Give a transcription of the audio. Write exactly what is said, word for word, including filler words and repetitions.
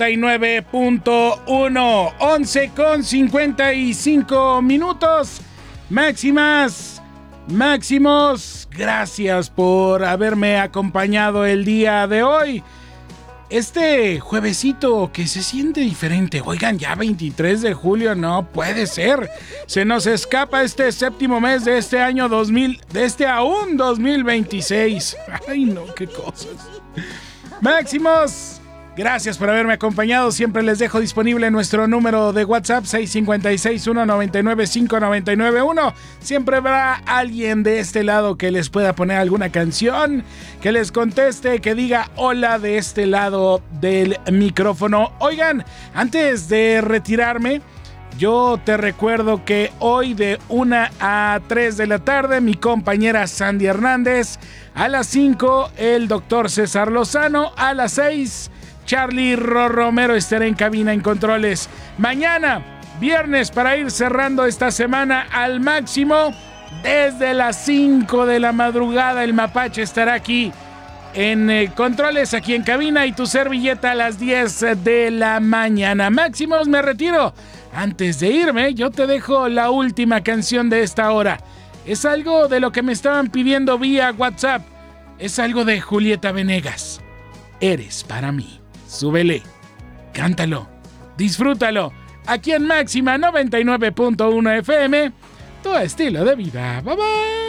noventa y nueve punto uno, once con cincuenta y cinco minutos. Máximas, máximos, gracias por haberme acompañado el día de hoy. Este juevesito que se siente diferente. Oigan, ya veintitrés de julio, no puede ser. Se nos escapa este séptimo mes de este año dos mil, de este aún dos mil veintiséis. Ay, no, qué cosas. Máximos, gracias por haberme acompañado. Siempre les dejo disponible nuestro número de WhatsApp seis cinco seis, uno nueve nueve, cinco nueve nueve uno. Siempre habrá alguien de este lado que les pueda poner alguna canción, que les conteste, que diga hola de este lado del micrófono. Oigan, antes de retirarme, yo te recuerdo que hoy de una a tres de la tarde mi compañera Sandy Hernández, a las cinco el doctor César Lozano, a las seis Charlie Romero estará en cabina en controles. Mañana, viernes, para ir cerrando esta semana al máximo, desde las cinco de la madrugada el Mapache estará aquí en eh, controles, aquí en cabina, y tu servilleta a las diez de la mañana. Máximos, me retiro. Antes de irme, yo te dejo la última canción de esta hora. Es algo de lo que me estaban pidiendo vía WhatsApp. Es algo de Julieta Venegas. Eres para mí. Súbele, cántalo, disfrútalo. Aquí en Máxima noventa y nueve punto uno F M, tu estilo de vida. Bye bye.